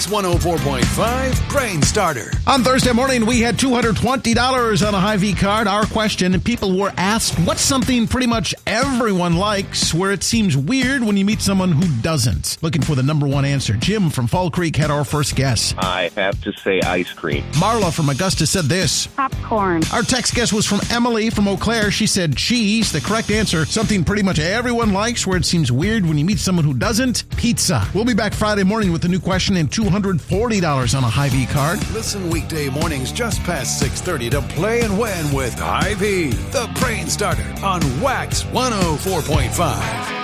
104.5 Brain Starter. On Thursday morning, we had $220 on a Hy-Vee card. Our question, and people were asked, what's something pretty much everyone likes where it seems weird when you meet someone who doesn't? Looking for the number one answer. Jim from Fall Creek had our first guess. I have to say ice cream. Marla from Augusta said this. Popcorn. Our text guess was from Emily from Eau Claire. She said cheese. The correct answer, something pretty much everyone likes where it seems weird when you meet someone who doesn't. Pizza. We'll be back Friday morning with a new question and $240 on a Hy-Vee card. Listen weekday mornings just past 6:30 to Play and Win with Hy-Vee, the Brain Starter on Wax 104.5.